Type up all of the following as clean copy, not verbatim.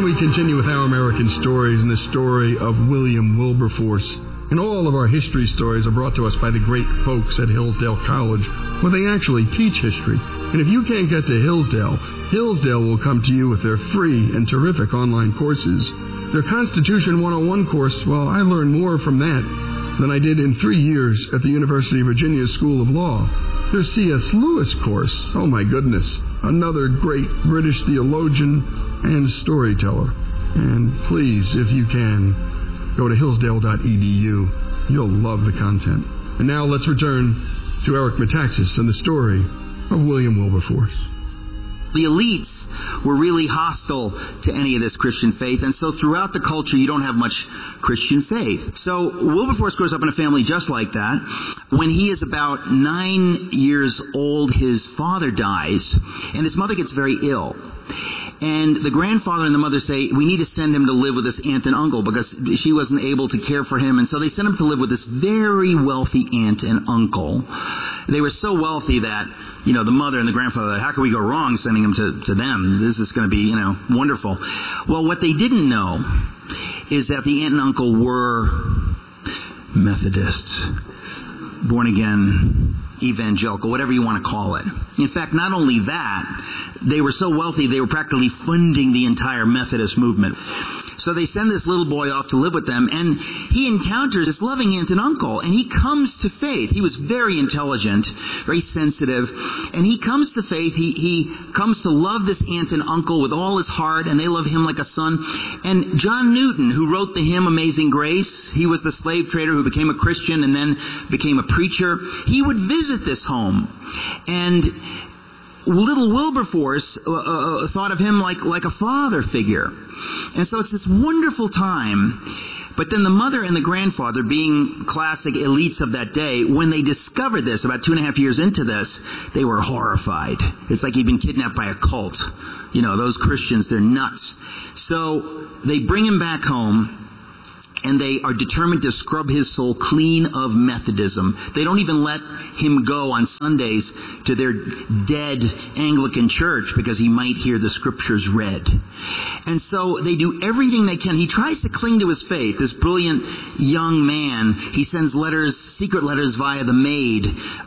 we continue with Our American Stories and the story of William Wilberforce. And all of our history stories are brought to us by the great folks at Hillsdale College, where they actually teach history. And if you can't get to Hillsdale, Hillsdale will come to you with their free and terrific online courses. Their Constitution 101 course, well, I learned more from that than I did in 3 years at the University of Virginia School of Law. Their C.S. Lewis course, oh my goodness, another great British theologian and storyteller. And please, if you can, go to hillsdale.edu. You'll love the content. And now let's return to Eric Metaxas and the story of William Wilberforce. The elites were really hostile to any of this Christian faith, and so throughout the culture you don't have much Christian faith. So Wilberforce grows up in a family just like that. When he is about 9 years old, his father dies, and his mother gets very ill. And the grandfather and the mother say, we need to send him to live with this aunt and uncle because she wasn't able to care for him. And so they sent him to live with this very wealthy aunt and uncle. They were so wealthy that, the mother and the grandfather, how can we go wrong sending him to them? This is going to be, wonderful. Well, what they didn't know is that the aunt and uncle were Methodists, born again, evangelical, whatever you want to call it. In fact, not only that, they were so wealthy they were practically funding the entire Methodist movement. So they send this little boy off to live with them, and he encounters this loving aunt and uncle, and he comes to faith. He was very intelligent, very sensitive, and he comes to faith. He comes to love this aunt and uncle with all his heart, and they love him like a son. And John Newton, who wrote the hymn Amazing Grace, he was the slave trader who became a Christian and then became a preacher. He would visit this home, and little Wilberforce thought of him like a father figure. And so it's this wonderful time. But then the mother and the grandfather, being classic elites of that day, when they discovered this, about 2.5 years into this, they were horrified. It's like he'd been kidnapped by a cult. Those Christians, they're nuts. So they bring him back home, and they are determined to scrub his soul clean of Methodism. They don't even let him go on Sundays to their dead Anglican church because he might hear the scriptures read. And so they do everything they can. He tries to cling to his faith. This brilliant young man, he sends letters, secret letters via the maid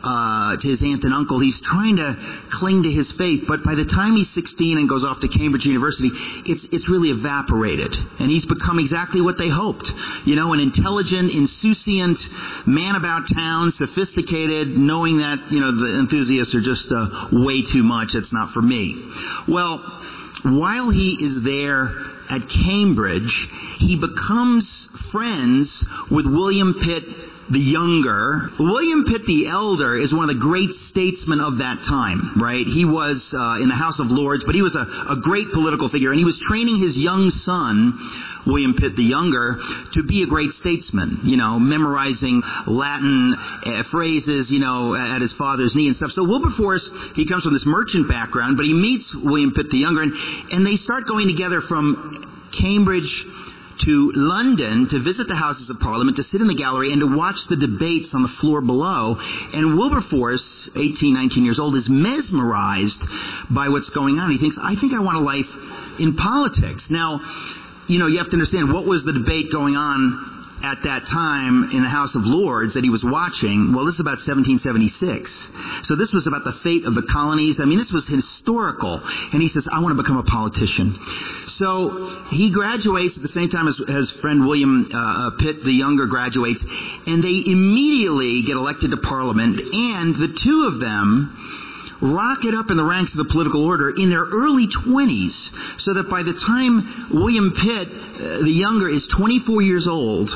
to his aunt and uncle. He's trying to cling to his faith. But by the time he's 16 and goes off to Cambridge University, it's really evaporated. And he's become exactly what they hoped. An intelligent, insouciant man about town, sophisticated, knowing that, the enthusiasts are just way too much. It's not for me. Well, while he is there at Cambridge, he becomes friends with William Pitt the Younger. William Pitt the Elder is one of the great statesmen of that time, right? He was in the House of Lords, but he was a great political figure, and he was training his young son, William Pitt the Younger, to be a great statesman, memorizing Latin phrases, at his father's knee and stuff. So Wilberforce, he comes from this merchant background, but he meets William Pitt the Younger, and they start going together from Cambridge to London to visit the Houses of Parliament, to sit in the gallery and to watch the debates on the floor below. And Wilberforce, 18, 19 years old, is mesmerized by what's going on. He thinks, I think I want a life in politics. Now, you have to understand, what was the debate going on at that time in the House of Lords that he was watching? Well, this is about 1776. So this was about the fate of the colonies. I mean, this was historical. And he says, I want to become a politician. So he graduates at the same time as friend William Pitt the Younger graduates, and they immediately get elected to Parliament, and the two of them rocket up in the ranks of the political order in their early 20s, so that by the time William Pitt the Younger is 24 years old,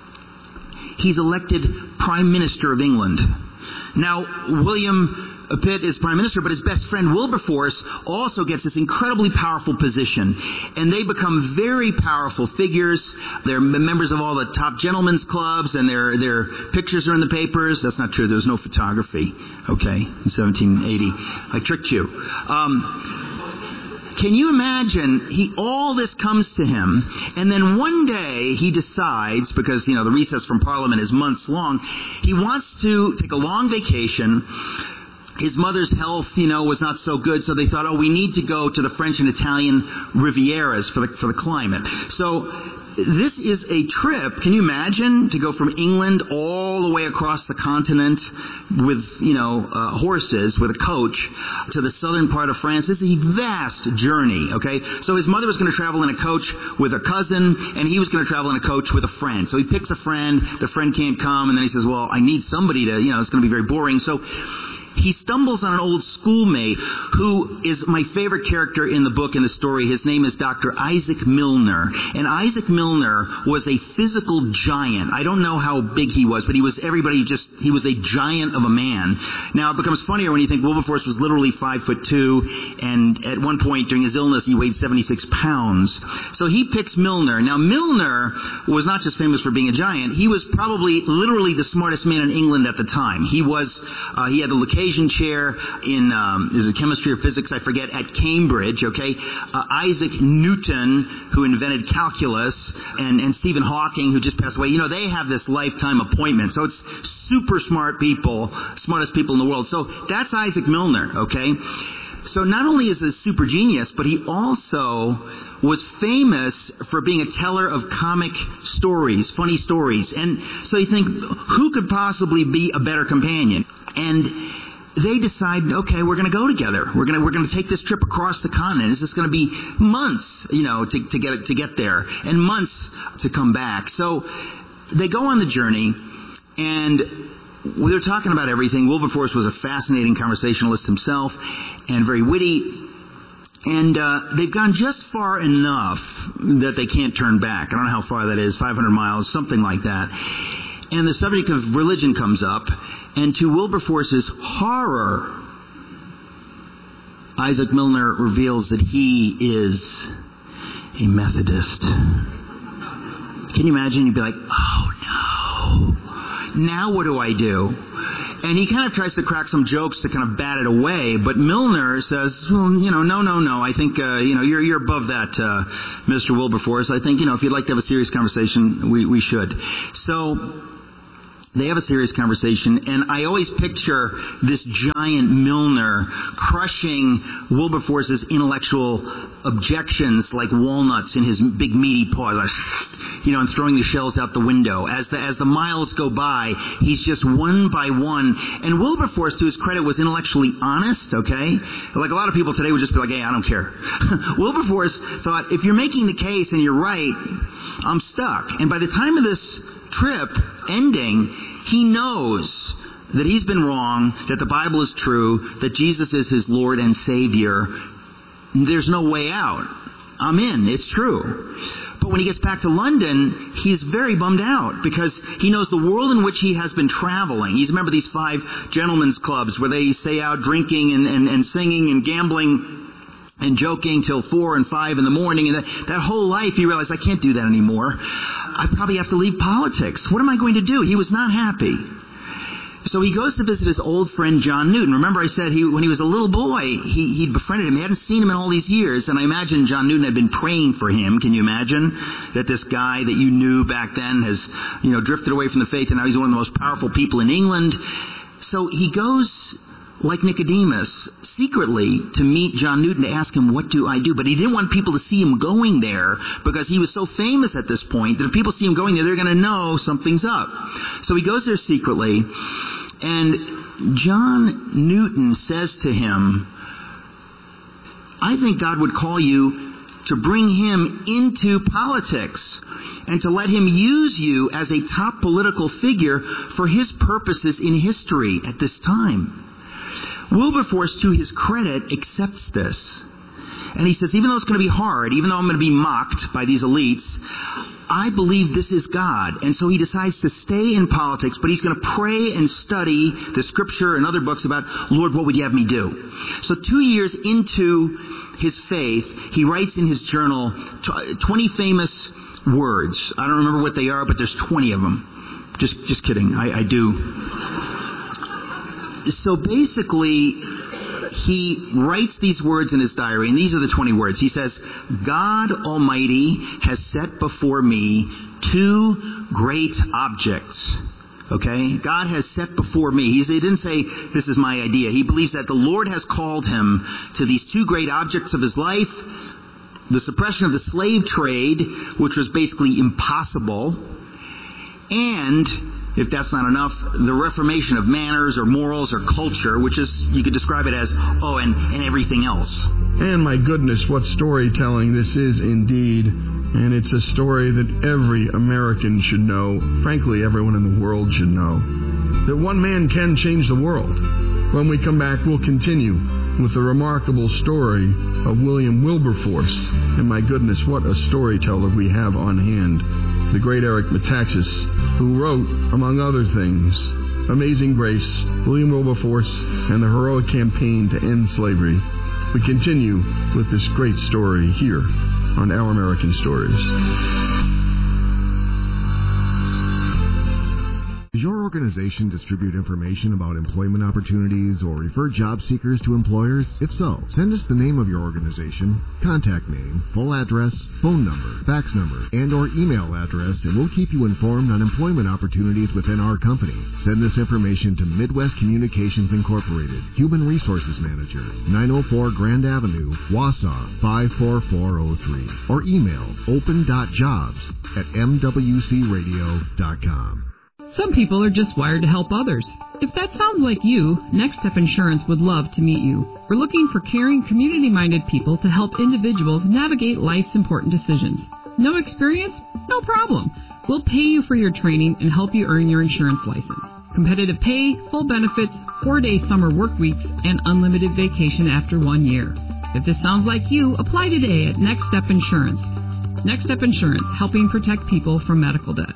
he's elected Prime Minister of England. Now, William Pitt is Prime Minister, but his best friend Wilberforce also gets this incredibly powerful position. And they become very powerful figures. They're members of all the top gentlemen's clubs, and their pictures are in the papers. That's not true. There was no photography, okay, in 1780. I tricked you. Can you imagine, all this comes to him, and then one day he decides, because, the recess from Parliament is months long, he wants to take a long vacation, his mother's health, was not so good, so they thought, we need to go to the French and Italian Rivieras for the climate. So this is a trip, can you imagine, to go from England all the way across the continent with, horses, with a coach, to the southern part of France. This is a vast journey, okay? So his mother was going to travel in a coach with a cousin, and he was going to travel in a coach with a friend. So he picks a friend, the friend can't come, and then he says, well, I need somebody to, it's going to be very boring. So he stumbles on an old schoolmate who is my favorite character in the book, in the story. His name is Dr. Isaac Milner. And Isaac Milner was a physical giant. I don't know how big he was, but he was a giant of a man. Now, it becomes funnier when you think Wilberforce was literally 5'2", and at one point during his illness, he weighed 76 pounds. So he picks Milner. Now, Milner was not just famous for being a giant. He was probably literally the smartest man in England at the time. He had the occasion chair in is it chemistry or physics, I forget, at Cambridge, okay? Isaac Newton, who invented calculus, and Stephen Hawking, who just passed away, they have this lifetime appointment. So it's super smart people, smartest people in the world. So that's Isaac Milner, okay? So not only is he a super genius, but he also was famous for being a teller of comic stories, funny stories. And so you think, who could possibly be a better companion? And they decide, okay, we're going to go together. We're going to take this trip across the continent. This is going to be months, to get there, and months to come back. So they go on the journey, and they're talking about everything. Wilberforce was a fascinating conversationalist himself, and very witty. And they've gone just far enough that they can't turn back. I don't know how far that is, 500 miles, something like that. And the subject of religion comes up, and to Wilberforce's horror, Isaac Milner reveals that he is a Methodist. Can you imagine? You'd be like, oh no, now what do I do? And he kind of tries to crack some jokes to kind of bat it away, but Milner says, well, no. I think, you're above that, Mr. Wilberforce. I think, if you'd like to have a serious conversation, we should. So they have a serious conversation, and I always picture this giant Milner crushing Wilberforce's intellectual objections like walnuts in his big meaty paws, and throwing the shells out the window. As the miles go by, he's just one by one. And Wilberforce, to his credit, was intellectually honest, okay? Like a lot of people today would just be like, hey, I don't care. Wilberforce thought, if you're making the case and you're right, I'm stuck. And by the time of this trip ending, he knows that he's been wrong, that the Bible is true, that Jesus is his Lord and Savior. There's no way out. I'm in. It's true. But when he gets back to London, he's very bummed out because he knows the world in which he has been traveling. He's remember these 5 gentlemen's clubs where they stay out drinking and singing and gambling and joking till 4 and 5 in the morning. And that whole life, he realized, I can't do that anymore. I probably have to leave politics. What am I going to do? He was not happy. So he goes to visit his old friend John Newton. Remember I said when he was a little boy, he'd befriended him. He hadn't seen him in all these years. And I imagine John Newton had been praying for him. Can you imagine that this guy that you knew back then has, drifted away from the faith, and now he's one of the most powerful people in England. So he goes, like Nicodemus, secretly to meet John Newton to ask him, what do I do? But he didn't want people to see him going there because he was so famous at this point that if people see him going there, they're going to know something's up. So he goes there secretly, and John Newton says to him, I think God would call you to bring him into politics and to let him use you as a top political figure for his purposes in history at this time. Wilberforce, to his credit, accepts this. And he says, even though it's going to be hard, even though I'm going to be mocked by these elites, I believe this is God. And so he decides to stay in politics, but he's going to pray and study the scripture and other books about, Lord, what would you have me do? So 2 years into his faith, he writes in his journal 20 famous words. I don't remember what they are, but there's 20 of them. Just kidding. I do. So basically, he writes these words in his diary, and these are the 20 words. He says, God Almighty has set before me 2 great objects, Okay? God has set before me. He didn't say, this is my idea. He believes that the Lord has called him to these two great objects of his life, the suppression of the slave trade, which was basically impossible, and, if that's not enough, the reformation of manners or morals or culture, which is, you could describe it as, and everything else. And my goodness, what storytelling this is indeed. And it's a story that every American should know, frankly, everyone in the world should know, that one man can change the world. When we come back, we'll continue with the remarkable story of William Wilberforce. And my goodness, what a storyteller we have on hand. The great Eric Metaxas, who wrote, among other things, Amazing Grace, William Wilberforce, and the heroic campaign to end slavery. We continue with this great story here on Our American Stories. Does your organization distribute information about employment opportunities or refer job seekers to employers? If so, send us the name of your organization, contact name, full address, phone number, fax number, and or email address, and we'll keep you informed on employment opportunities within our company. Send this information to Midwest Communications Incorporated, Human Resources Manager, 904 Grand Avenue, Wausau, 54403, or email open.jobs@mwcradio.com. Some people are just wired to help others. If that sounds like you, Next Step Insurance would love to meet you. We're looking for caring, community-minded people to help individuals navigate life's important decisions. No experience? No problem. We'll pay you for your training and help you earn your insurance license. Competitive pay, full benefits, 4-day summer work weeks, and unlimited vacation after 1 year. If this sounds like you, apply today at Next Step Insurance. Next Step Insurance, helping protect people from medical debt.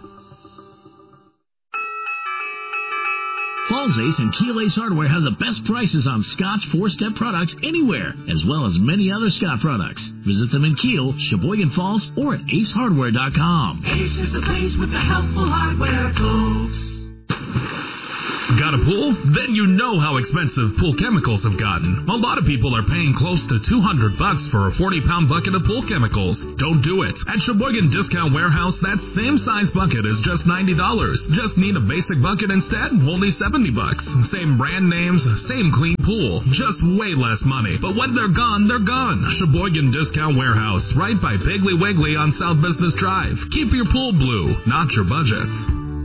Falls Ace and Keel Ace Hardware have the best prices on Scott's 4-step products anywhere, as well as many other Scott products. Visit them in Keel, Sheboygan Falls, or at acehardware.com. Ace is the place with the helpful hardware tools. Got a pool? Then you know how expensive pool chemicals have gotten. A lot of people are paying close to $200 for a 40-pound bucket of pool chemicals. Don't do it. At Sheboygan Discount Warehouse, that same size bucket is just $90. Just need a basic bucket instead, only $70. Same brand names, same clean pool, just way less money. But when they're gone, they're gone. Sheboygan Discount Warehouse, right by Piggly Wiggly on South Business Drive. Keep your pool blue, not your budgets.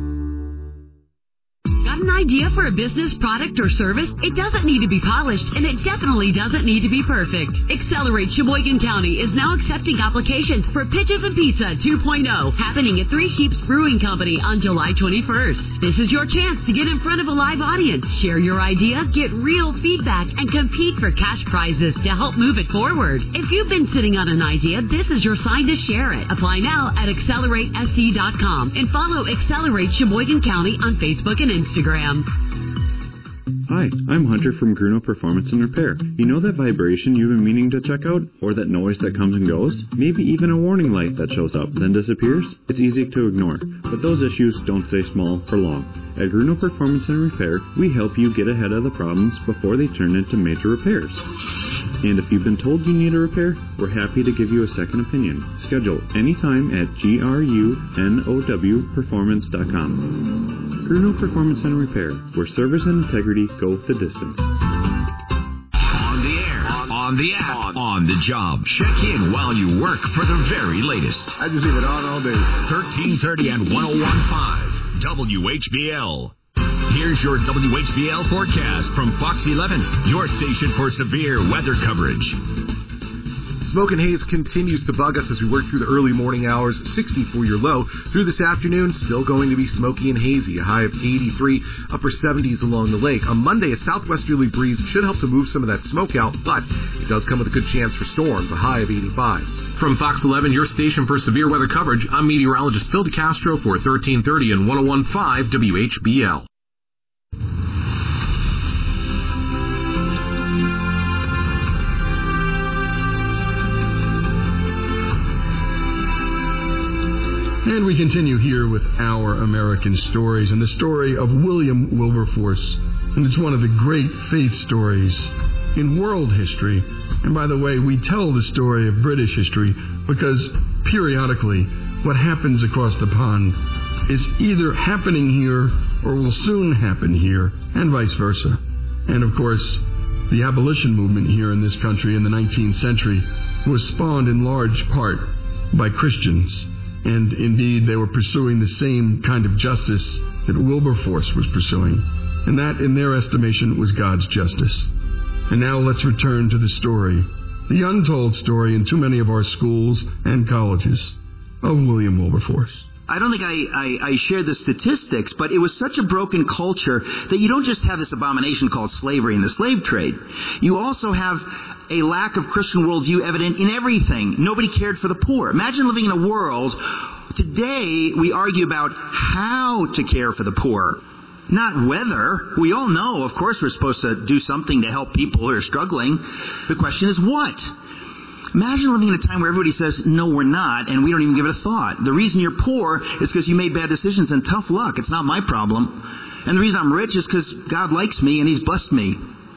Got an idea for a business, product, or service? It doesn't need to be polished, and it definitely doesn't need to be perfect. Accelerate Sheboygan County is now accepting applications for Pitches and Pizza 2.0, happening at Three Sheeps Brewing Company on July 21st. This is your chance to get in front of a live audience, share your idea, get real feedback, and compete for cash prizes to help move it forward. If you've been sitting on an idea, this is your sign to share it. Apply now at AccelerateSC.com and follow Accelerate Sheboygan County on Facebook and Instagram. Hi, I'm Hunter from Gruno Performance and Repair. You know that vibration you've been meaning to check out? Or that noise that comes and goes? Maybe even a warning light that shows up, then disappears? It's easy to ignore, but those issues don't stay small for long. At Gruno Performance and Repair, we help you get ahead of the problems before they turn into major repairs. And if you've been told you need a repair, we're happy to give you a second opinion. Schedule anytime at grunowperformance.com. Gruno Performance and Repair, where service and integrity go the distance. On the air, on the app, on the job. Check in while you work for the very latest. I just leave it on all day. 1330 and 101.5 WHBL. Here's your WHBL forecast from Fox 11, your station for severe weather coverage. Smoke and haze continues to bug us as we work through the early morning hours. 60 for your low. Through this afternoon, still going to be smoky and hazy. A high of 83, upper 70s along the lake. On Monday, a southwesterly breeze should help to move some of that smoke out, but it does come with a good chance for storms. A high of 85. From Fox 11, your station for severe weather coverage, I'm meteorologist Phil DeCastro for 1330 and 101.5 WHBL. And we continue here with Our American Stories and the story of William Wilberforce. And it's one of the great faith stories in world history. And by the way, we tell the story of British history because periodically what happens across the pond is either happening here or will soon happen here, and vice versa. And of course, the abolition movement here in this country in the 19th century was spawned in large part by Christians. And indeed, they were pursuing the same kind of justice that Wilberforce was pursuing. And that, in their estimation, was God's justice. And now let's return to the story, the untold story in too many of our schools and colleges, of William Wilberforce. I don't think I shared the statistics, but it was such a broken culture that you don't just have this abomination called slavery and the slave trade. You also have a lack of Christian worldview evident in everything. Nobody cared for the poor. Imagine living in a world, today we argue about how to care for the poor, not whether. We all know, of course, we're supposed to do something to help people who are struggling. The question is what? Imagine living in a time where everybody says, no, we're not, and we don't even give it a thought. The reason you're poor is because you made bad decisions, and tough luck. It's not my problem. And the reason I'm rich is because God likes me, and He's blessed me.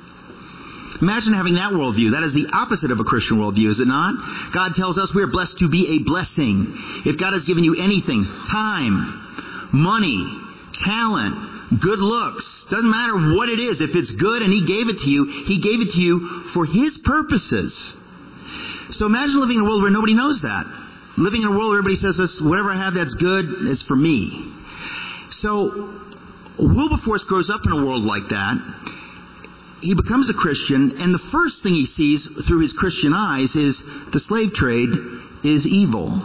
Imagine having that worldview. That is the opposite of a Christian worldview, is it not? God tells us we are blessed to be a blessing. If God has given you anything, time, money, talent, good looks, doesn't matter what it is. If it's good and He gave it to you for His purposes. So imagine living in a world where nobody knows that. Living in a world where everybody says, whatever I have that's good is for me. So Wilberforce grows up in a world like that. He becomes a Christian, and the first thing he sees through his Christian eyes is the slave trade is evil.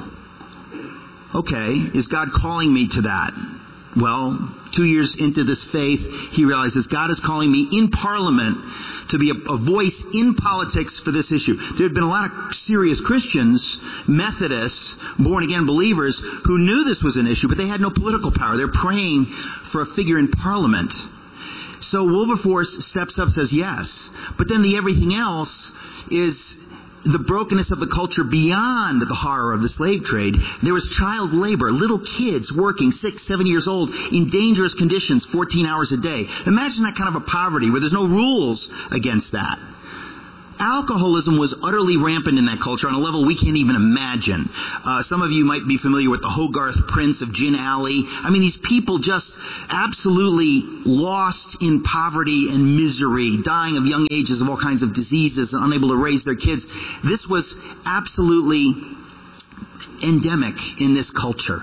Okay, is God calling me to that? Well, 2 years into this faith, he realizes God is calling me in Parliament to be a voice in politics for this issue. There had been a lot of serious Christians, Methodists, born-again believers, who knew this was an issue, but they had no political power. They're praying for a figure in Parliament. So Wilberforce steps up and says yes. But then the everything else is the brokenness of the culture beyond the horror of the slave trade. There was child labor, little kids working 6, 7 years old in dangerous conditions, 14 hours a day. Imagine that kind of a poverty where there's no rules against that. Alcoholism was utterly rampant in that culture on a level we can't even imagine. Some of you might be familiar with the Hogarth Prince of Gin Alley. I mean, these people just absolutely lost in poverty and misery, dying of young ages of all kinds of diseases and unable to raise their kids. This was absolutely endemic in this culture.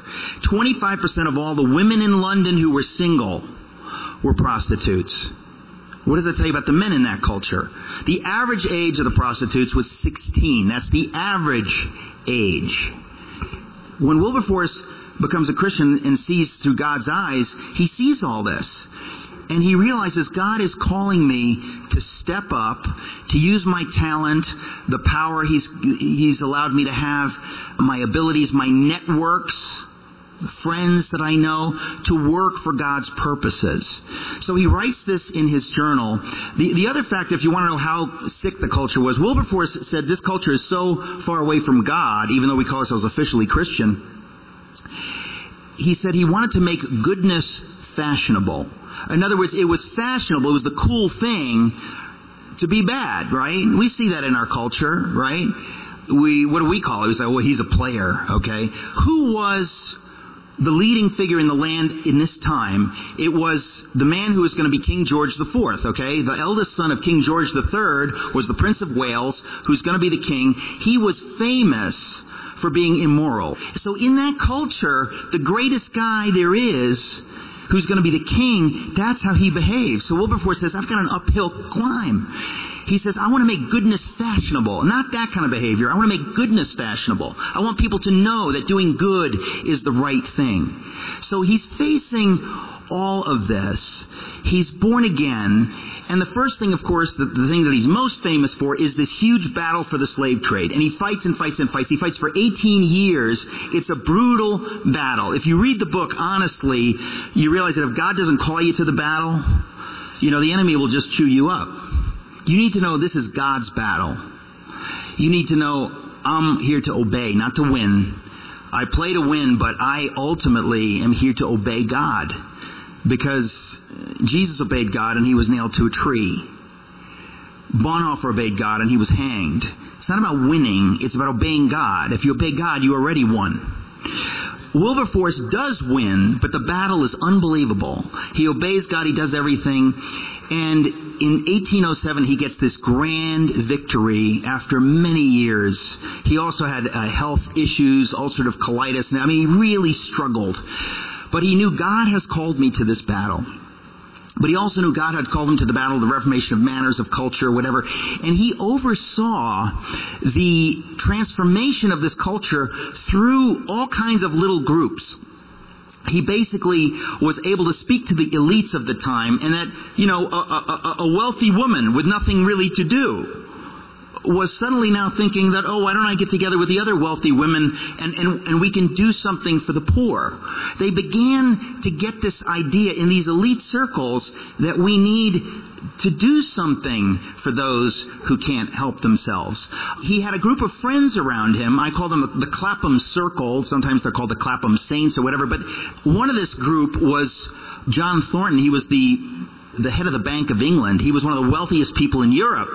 25% of all the women in London who were single were prostitutes. What does it tell you about the men in that culture? The average age of the prostitutes was 16. That's the average age. When Wilberforce becomes a Christian and sees through God's eyes, he sees all this. And he realizes God is calling me to step up, to use my talent, the power He's allowed me to have, my abilities, my networks, friends that I know, to work for God's purposes. So he writes this in his journal. The other fact, if you want to know how sick the culture was, Wilberforce said this culture is so far away from God, even though we call ourselves officially Christian. He said he wanted to make goodness fashionable. In other words, it was fashionable, it was the cool thing to be bad, right? We see that in our culture, right? What do we call it? We say, well, he's a player, okay? Who was the leading figure in the land in this time? It was the man who was going to be King George IV, okay? The eldest son of King George III was the Prince of Wales, who's going to be the king. He was famous for being immoral. So in that culture, the greatest guy there is, who's going to be the king, that's how he behaves. So Wilberforce says, I've got an uphill climb. He says, I want to make goodness fashionable. Not that kind of behavior. I want to make goodness fashionable. I want people to know that doing good is the right thing. So he's facing all of this. He's born again. And the first thing, of course, the thing that he's most famous for is this huge battle for the slave trade. And he fights and fights and fights. He fights for 18 years. It's a brutal battle. If you read the book honestly, you realize that if God doesn't call you to the battle, the enemy will just chew you up. You need to know this is God's battle. You need to know I'm here to obey, not to win. I play to win, but I ultimately am here to obey God. Because Jesus obeyed God and he was nailed to a tree. Bonhoeffer obeyed God and he was hanged. It's not about winning, it's about obeying God. If you obey God, you already won. Wilberforce does win, but the battle is unbelievable. He obeys God, he does everything, and in 1807 he gets this grand victory after many years. He also had health issues, ulcerative colitis, and he really struggled. But he knew, God has called me to this battle. But he also knew God had called him to the battle, the reformation of manners, of culture, whatever. And he oversaw the transformation of this culture through all kinds of little groups. He basically was able to speak to the elites of the time, and that, a wealthy woman with nothing really to do was suddenly now thinking that, why don't I get together with the other wealthy women and we can do something for the poor. They began to get this idea in these elite circles that we need to do something for those who can't help themselves. He had a group of friends around him. I call them the Clapham Circle. Sometimes they're called the Clapham Saints or whatever. But one of this group was John Thornton. He was the head of the Bank of England. He was one of the wealthiest people in Europe.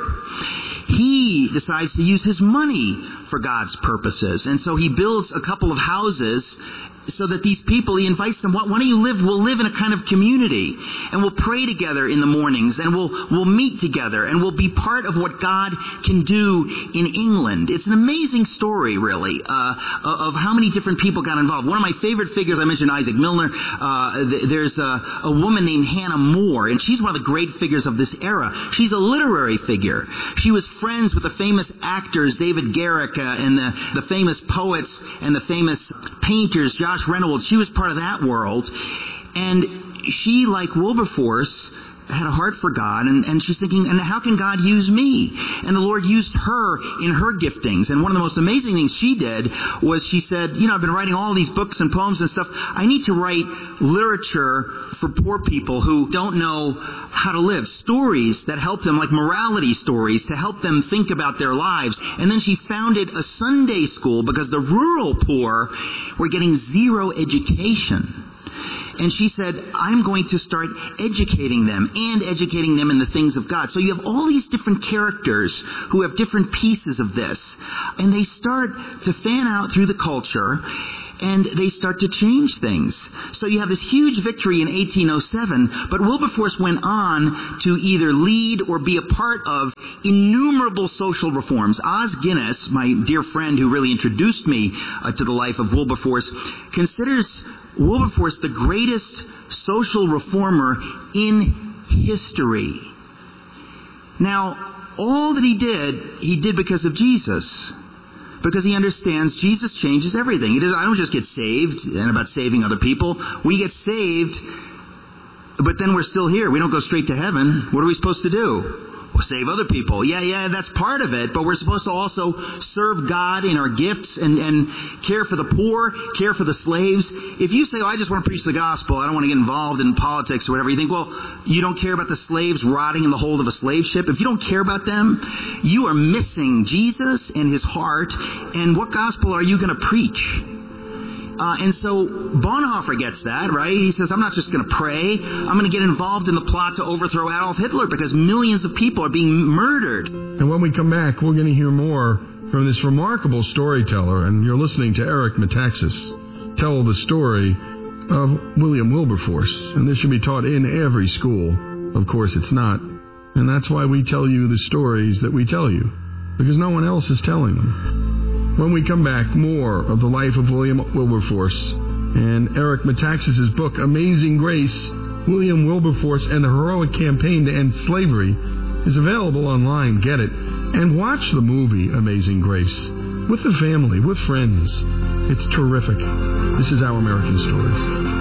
He decides to use his money for God's purposes. And so he builds a couple of houses so that these people, he invites them, why don't you live? We'll live in a kind of community, and we'll pray together in the mornings, and we'll meet together, and we'll be part of what God can do in England. It's an amazing story, really, of how many different people got involved. One of my favorite figures, I mentioned Isaac Milner. There's a woman named Hannah More, and she's one of the great figures of this era. She's a literary figure. She was friends with the famous actors, David Garrick, and the famous poets and the famous painters, Josh Reynolds. She was part of that world. And she, like Wilberforce, had a heart for God, and she's thinking, and how can God use me? And the Lord used her in her giftings. And one of the most amazing things she did was she said, I've been writing all these books and poems and stuff. I need to write literature for poor people who don't know how to live. Stories that help them, like morality stories, to help them think about their lives. And then she founded a Sunday school because the rural poor were getting zero education. And she said, I'm going to start educating them and educating them in the things of God. So you have all these different characters who have different pieces of this. And they start to fan out through the culture, and they start to change things. So you have this huge victory in 1807, but Wilberforce went on to either lead or be a part of innumerable social reforms. Os Guinness, my dear friend who really introduced me to the life of Wilberforce, considers Wilberforce the greatest social reformer in history. Now, all that he did because of Jesus. Because he understands Jesus changes everything. I don't just get saved and about saving other people. We get saved, but then we're still here. We don't go straight to heaven. What are we supposed to do? We'll save other people. Yeah, that's part of it. But we're supposed to also serve God in our gifts and care for the poor, care for the slaves. If you say, I just want to preach the gospel, I don't want to get involved in politics or whatever, you think, well, you don't care about the slaves rotting in the hold of a slave ship. If you don't care about them, you are missing Jesus and his heart. And what gospel are you going to preach? And so Bonhoeffer gets that, right? He says, I'm not just going to pray. I'm going to get involved in the plot to overthrow Adolf Hitler because millions of people are being murdered. And when we come back, we're going to hear more from this remarkable storyteller. And you're listening to Eric Metaxas tell the story of William Wilberforce. And this should be taught in every school. Of course, it's not. And that's why we tell you the stories that we tell you, because no one else is telling them. When we come back, more of the life of William Wilberforce and Eric Metaxas' book, Amazing Grace, William Wilberforce and the Heroic Campaign to End Slavery, is available online. Get it. And watch the movie Amazing Grace with the family, with friends. It's terrific. This is Our American Story.